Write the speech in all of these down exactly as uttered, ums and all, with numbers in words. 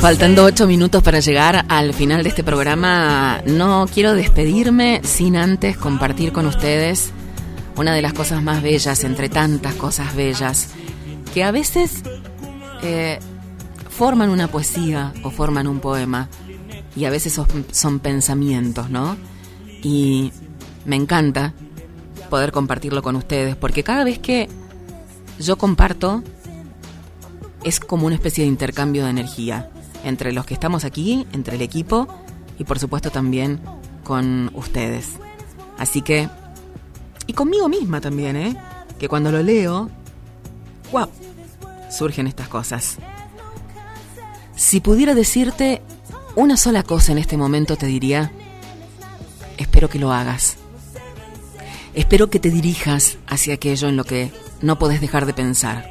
Faltando ocho minutos para llegar al final de este programa, no quiero despedirme sin antes compartir con ustedes una de las cosas más bellas, entre tantas cosas bellas, que a veces eh, forman una poesía o forman un poema, y a veces son, son pensamientos, ¿no? Y me encanta poder compartirlo con ustedes, porque cada vez que yo comparto, es como una especie de intercambio de energía entre los que estamos aquí, entre el equipo y por supuesto también con ustedes. Así que, y conmigo misma también, ¿eh? Que cuando lo leo, ¡guau!, surgen estas cosas. Si pudiera decirte una sola cosa en este momento, te diría: espero que lo hagas. Espero que te dirijas hacia aquello en lo que no podés dejar de pensar.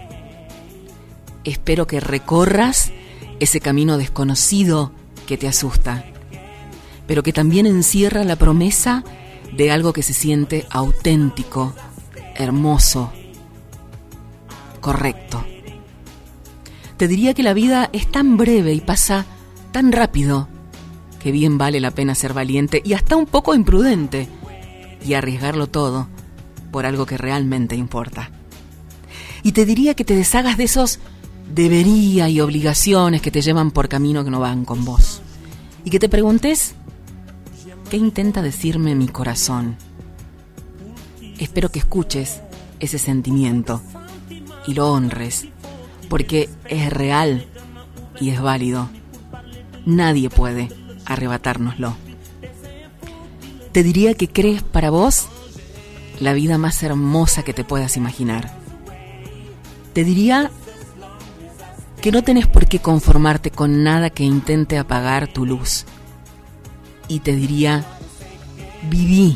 Espero que recorras ese camino desconocido que te asusta, pero que también encierra la promesa de algo que se siente auténtico, hermoso, correcto. Te diría que la vida es tan breve y pasa tan rápido que bien vale la pena ser valiente y hasta un poco imprudente y arriesgarlo todo por algo que realmente importa. Y te diría que te deshagas de esos debería y obligaciones que te llevan por camino que no van con vos. Y que te preguntes: ¿qué intenta decirme mi corazón? Espero que escuches ese sentimiento y lo honres, porque es real y es válido. Nadie puede arrebatárnoslo. Te diría que crees para vos la vida más hermosa que te puedas imaginar. Te diría que no tenés por qué conformarte con nada que intente apagar tu luz. Y te diría: viví.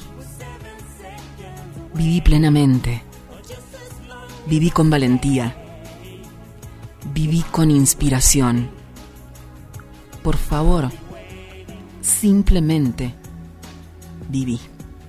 Viví plenamente. Viví con valentía. Viví con inspiración. Por favor, simplemente viví.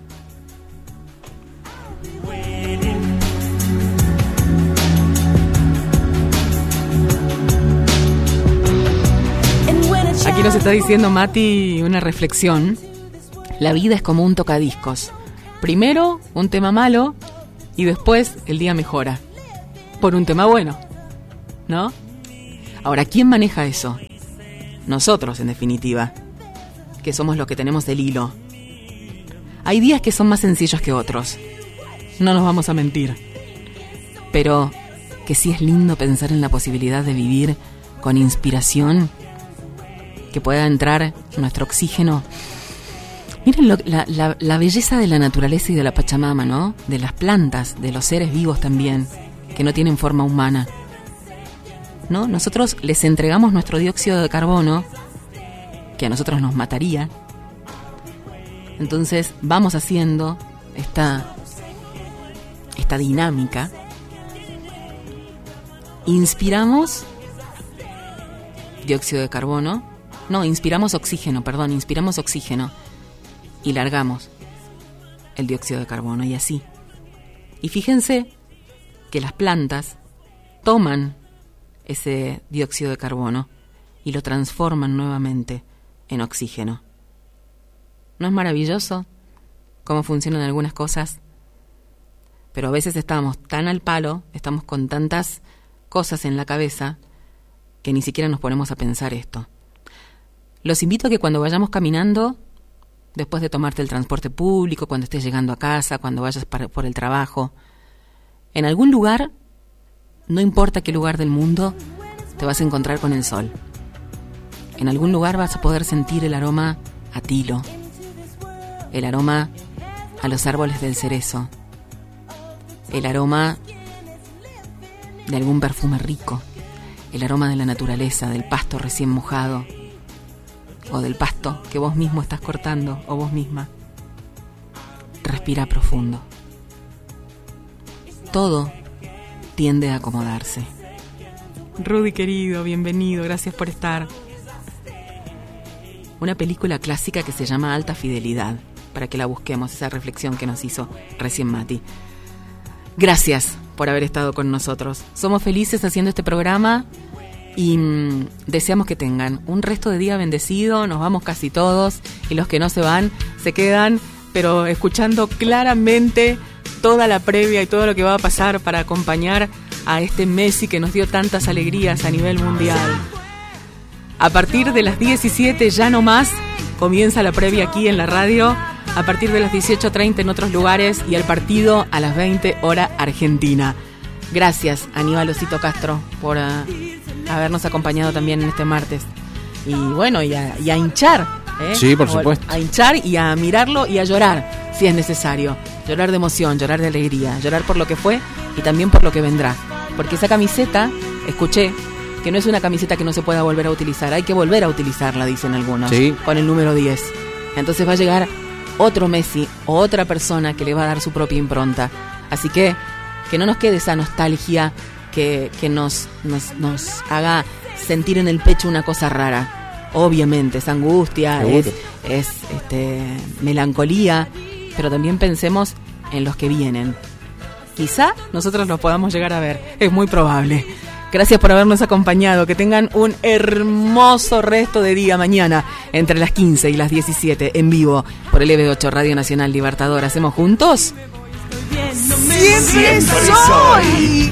Aquí nos está diciendo Mati una reflexión. La vida es como un tocadiscos. Primero un tema malo y después el día mejora por un tema bueno, ¿no? Ahora, ¿quién maneja eso? Nosotros, en definitiva, que somos los que tenemos el hilo. Hay días que son más sencillos que otros, no nos vamos a mentir, pero que sí es lindo pensar en la posibilidad de vivir con inspiración, que pueda entrar nuestro oxígeno. Miren lo, la, la, la belleza de la naturaleza y de la Pachamama, ¿no? De las plantas, de los seres vivos también, que no tienen forma humana, ¿no? Nosotros les entregamos nuestro dióxido de carbono, que a nosotros nos mataría. Entonces vamos haciendo esta, esta dinámica. Inspiramos dióxido de carbono. No, inspiramos oxígeno, perdón, inspiramos oxígeno y largamos el dióxido de carbono, y así. Y fíjense que las plantas toman ese dióxido de carbono y lo transforman nuevamente en oxígeno. ¿No es maravilloso cómo funcionan algunas cosas? Pero a veces estamos tan al palo, estamos con tantas cosas en la cabeza, que ni siquiera nos ponemos a pensar esto. Los invito a que cuando vayamos caminando, después de tomarte el transporte público, cuando estés llegando a casa, cuando vayas para, por el trabajo, en algún lugar, no importa qué lugar del mundo, te vas a encontrar con el sol. En algún lugar vas a poder sentir el aroma a tilo, el aroma a los árboles del cerezo, el aroma de algún perfume rico, el aroma de la naturaleza, del pasto recién mojado, o del pasto que vos mismo estás cortando, o vos misma. Respira profundo. Todo tiende a acomodarse. Rudy querido, bienvenido, gracias por estar. Una película clásica que se llama Alta Fidelidad, para que la busquemos, esa reflexión que nos hizo recién Mati. Gracias por haber estado con nosotros. Somos felices haciendo este programa y mmm, deseamos que tengan un resto de día bendecido. Nos vamos casi todos y los que no se van se quedan, pero escuchando claramente toda la previa y todo lo que va a pasar para acompañar a este Messi que nos dio tantas alegrías a nivel mundial. A partir de las diecisiete, ya no más, comienza la previa aquí en la radio. A partir de las dieciocho treinta en otros lugares y el partido a las veinte hora Argentina. Gracias, Aníbal Osito Castro, por uh, habernos acompañado también en este martes. Y bueno, y a, y a hinchar. ¿eh? Sí, por supuesto. A hinchar y a mirarlo y a llorar, si es necesario. Llorar de emoción, llorar de alegría, llorar por lo que fue y también por lo que vendrá. Porque esa camiseta, escuché, que no es una camiseta que no se pueda volver a utilizar. Hay que volver a utilizarla, dicen algunos, sí, con el número diez. Entonces va a llegar otro Messi o otra persona que le va a dar su propia impronta. Así que que no nos quede esa nostalgia que, que nos, nos, nos haga sentir en el pecho una cosa rara. Obviamente es angustia, es, es este, melancolía, pero también pensemos en los que vienen. Quizá nosotros los podamos llegar a ver, es muy probable. Gracias por habernos acompañado. Que tengan un hermoso resto de día mañana entre las quince y las diecisiete en vivo por el E B ocho Radio Nacional Libertador. ¿Hacemos juntos? Siempre soy.